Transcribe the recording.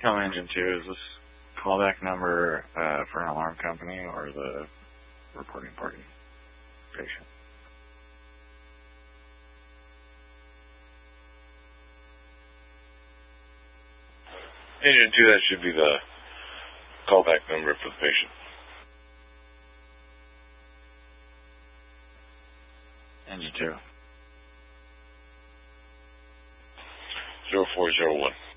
Tell Engine 2, is this callback number for an alarm company or the reporting party patient? Engine 2, that should be the callback number for the patient. Engine 2. 0401.